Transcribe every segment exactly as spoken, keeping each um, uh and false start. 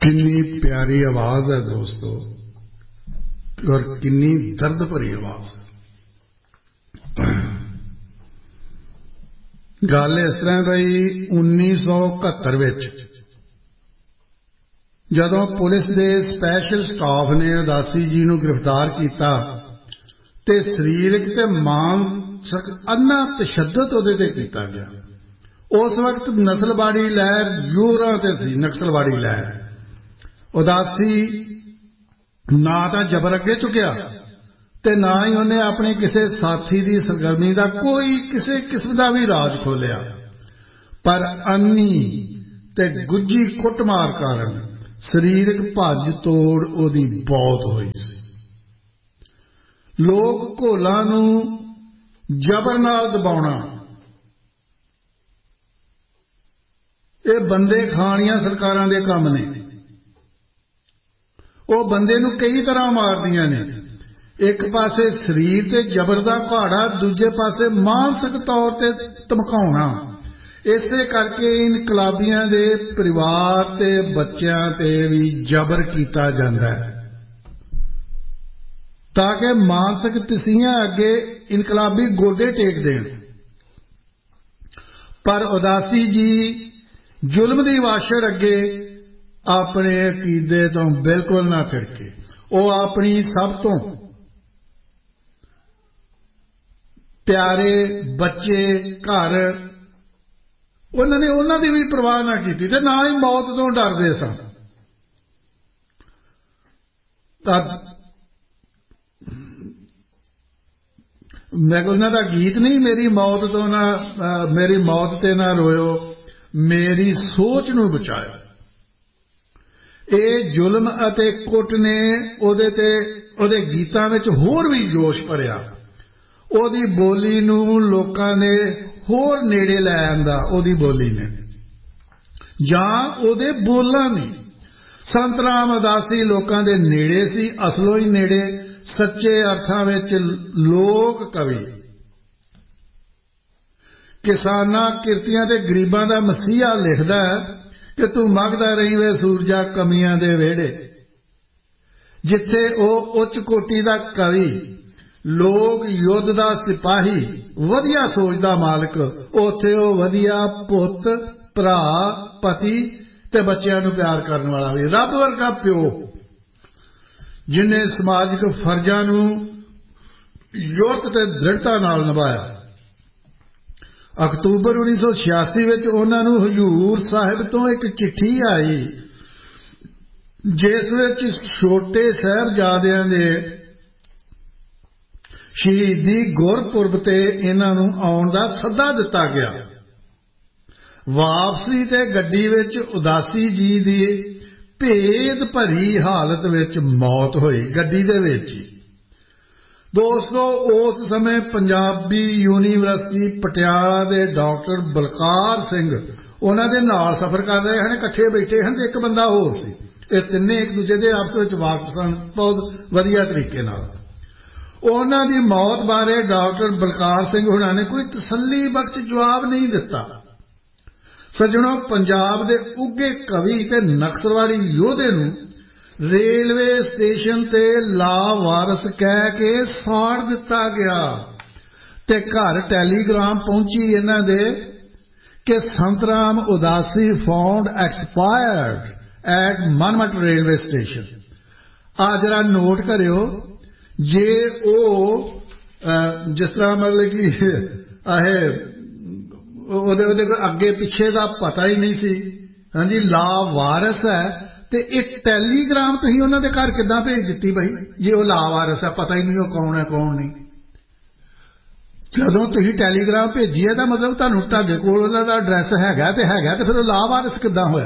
कितनी प्यारी आवाज है दोस्तों, और कितनी दर्द भरी आवाज है। गल इस तरह बई उन्नीस सौ इकहत्तर विच जदों पुलिस दे स्पैशल स्टाफ ने उदासी जी नूं गिरफ्तार किया ते शरीरक ते मानसिक अन्ना तशद्दद उहदे ते कीता गया। उस वक्त नस्लवाड़ी लहर जोरां ते सी। नक्सलवाड़ी लहर उदासी ना तो जबर अगे चुकिया ते ना ही उन्हें अपने किसी साथी की सरगर्मी का कोई किसी किस्म का भी राज खोलिया, पर अन्नी ते गुज्जी कुटमार कारण शरीरक भज तोड़ उहदी बहुत हुई सी। लोग घोलां नूं जबर नाल दबाउणा ये बंदे खाणियां सरकारां दे काम ने। वो बंदे नूं कई तरह मारदियां ने। एक पासे शरीर ते जबर दा पहाड़ा, दूजे पासे मानसिक तौर ते धमकाउणा। इसे करके इनकलाबियां दे परिवार ते बच्चों ते भी जबर कीता जांदा है ताकि मानसिक तसीहां अगे इनकलाबी गोडे टेक देण। पर उदासी जी जुल्म दी वाशर अगे अपने अकीदे तो बिल्कुल ना थिड़के। वो अपनी सब तो प्यारे बच्चे घर उन्होंने उन्हों की भी परवाह ना की ते ना ही मौत तो डरते सन। मैं उन्हों का गीत नहीं, मेरी मौत तो ना मेरी मौत ते ना रोयो, मेरी सोच नूं बचायो। ये जुल्म अते कुट ने उहदे ते उहदे गीतां विच होर भी जोश भरिया। उहदी बोली नूं लोकां ने होर नेड़े लै आंदा। उहदी बोली ने जां उहदे बोलां ने। संत राम उदासी लोकां दे नेड़े सी, असलों ही नेड़े, सच्चे अर्थां विच लोक कवि। किसानां किरतियां ते गरीबां दा मसीहा लिखदा है कि तू मंगदा रही वे सूरजा कमियां दे वेड़े। जिथे ओ उच्च कोटि दा कवि, लोग युद्ध दा सिपाही, वधिया सोच दा मालिक, उथे ओ वधिया पुत भरा पति ते बच्चों नूं प्यार करने वाला भी, रब वर्गा प्यो जिन्हें समाजिक फर्जां नूं युक्त ते दृढ़ता नाल निभाया। अक्तूबर उन्नीस सौ छियासी विच उन्हां नूं हजूर साहिब तो एक चिट्ठी आई जिस विच छोटे साहिबजादियां दे शहीदी गुरपुरब ते इन्हां नूं आउण दा सद्दा दिता गया। वापसी ते गड्डी विच उदासी जी दी भेद भरी हालत विच मौत हुई, गड्डी दे विच ही। दोस्तों उस समय पंजाबी यूनीवर्सिटी पटियाला दे डॉक्टर बलकार सिंह उन्हां दे नाल सफर कर रहे हैं, इकट्ठे बैठे हैं। एक बंदा होर सी। ये तिन्ने एक दूजे दे आपस विच वाकफ सन बहुत वधिया तरीके नाल। उन्हां दी मौत बारे डॉक्टर बलकार सिंह हुणां ने कोई तसल्ली बख्श जवाब नहीं दिता। सज्जणों, पंजाब दे उगे कवि ते नक्सलवाड़ी योधे नूं रेलवे स्टेशन ते लावारस कह के साड़ दिता गया ते घर टैलीग्राम पहुंची इन्हां दे कि संतराम उदासी found expired eight मनमट railway station. आ जरा नोट करियो, जे ओ जिस तरह मतलब कि आहे ओदे ओदे अगे पिछे का पता ही नहीं सी। हाँ जी, लावारस है ते एक टैलीग्राम तुसीं उन्हां दे घर किदां भेज दित्ती बई, जे वो लावारस है, पता ही नहीं वो कौन है कौन नहीं। जदों तुसीं टैलीग्राम भेजी है तां मतलब तुहानूं तुहाडे कोल उन्हां दा एड्रैस हैगा ते हैगा ते फिर वो लावारस किदां होया।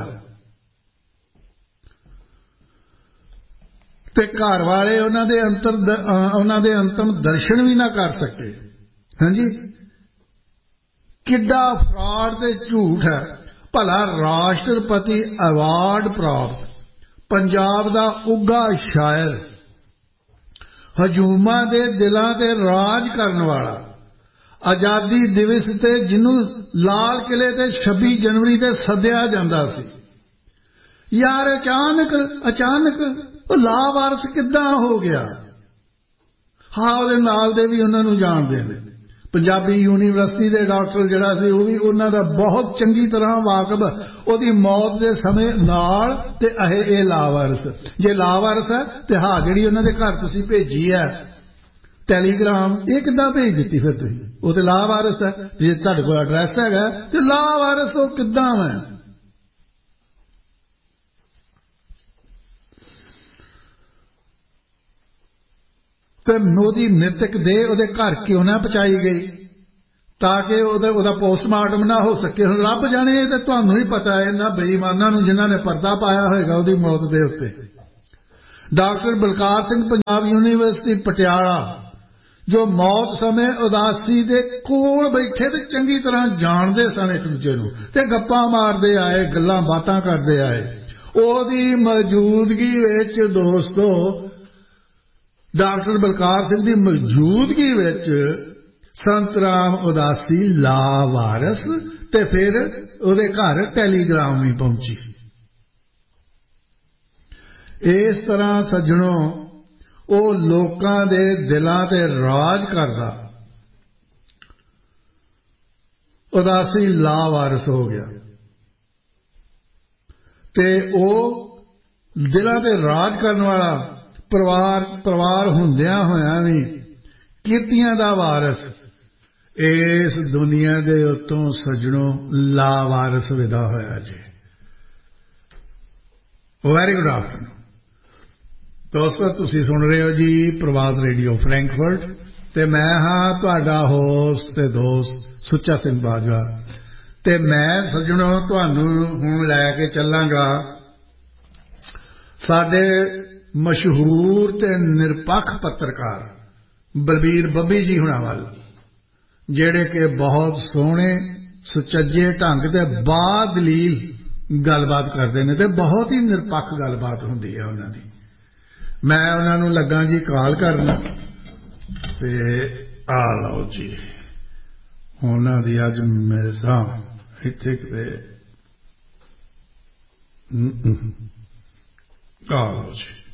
ते घर वाले उन्हां दे अंतर उन्हां दे अंतिम दर्शन भी ना कर सके। हाँ जी, किड्डा फ्रॉड ते झूठ है। भला राष्ट्रपति अवार्ड प्राप्त पंजाब दा उगा शायर, हजूमा दे दिलां ते राज करन वाला, आजादी दिवस ते जिन्हों लाल किले ते छब्बी जनवरी ते सद्या जांदा सी, यार अचानक अचानक वो लावारस किद्दां हो गया। हाँ उहदे नाल दे भी उन्हां नूं जाणदे ने। पंजाबी यूनीवर्सिटी के डॉक्टर जिहड़ा सी वो भी उन्हां दा बहुत चंगी तरह वाकफ, उहदी मौत के समय नाल ते अहे ये लावारस, जे लावारस है तो हाँ जिहड़ी उन्हां दे घर तुसीं भेजी है टैलीग्राम, ये किद्दां भेज दित्ती फिर तुसीं? वो तो लावारस है। जे तुहाडे कोल एड्रैस हैगा ते लावारस वो किद्दां है? तो मोदी मृतक देह उहदे घर क्यों ना पहुंचाई गई ताकि उहदा पोस्टमार्टम ना हो सके। हुण रब जाने ते तुहानूं ही पता है इन्हां बेईमानां नूं जिन्हां ने पर्दा पाया होएगा उहदी मौत दे उत्ते। डॉक्टर बलकार सिंह पंजाब यूनीवर्सिटी पटियाला जो मौत समय उदासी दे कोल बैठे ते चंगी तरह जानदे सन एक दूजे नूं ते गप्पां मारदे आए, गल्लां बातां करदे आए, ओहदी मौजूदगी विच दोस्तों डॉक्टर बलकार सिंह की मौजूदगी विच संत राम उदासी लावारस ते फिर उहदे घर टैलीग्राम भी पहुंची। इस तरह सज्जणों वो लोकां दे दिलां ते राज करदा उदासी लावारस हो गया ते ओ दिलां ते राज करने वाला परिवार परिवार हुंदियां होयां भी कीर्तियां दा वारस इस दुनिया दे उत्तों सज्जणों लावारस विदा होया जी। वेरी गुड आफ्टरनून दोस्तों, तुसीं सुन रहे हो जी प्रभात रेडियो फ्रैंकफर्ट ते मैं हाँ तुहाडा होस्ट ते दोस्त सुच्चा सिंह बाजवा ते मैं सज्जणों तुहानूं हुण लैके चलांगा साडे मशहूर ते निरपक्ष पत्रकार बलबीर बब्बी जी हुणां वल, जेड़े के बहुत सोहणे सुचज्जे ढंग ते बादलील गलबात करते हैं ते बहुत ही निरपक्ष गलबात हुंदी है उन्हां दी। मैं उन्हां नूं लगा जी कॉल करना ते आ लो जी उन्हां दी अज मेरे साह इत्थे किते आ लो जी।